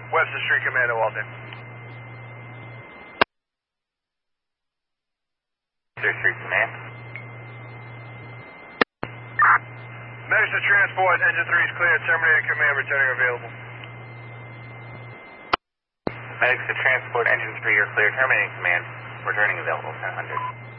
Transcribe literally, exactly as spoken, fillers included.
Webster Street, Commander Walton. Webster Street, Command. Medics to transport, engine three is clear, terminated command, returning available. Medics to transport, engine three are clear, terminating command, returning available, ten hundred.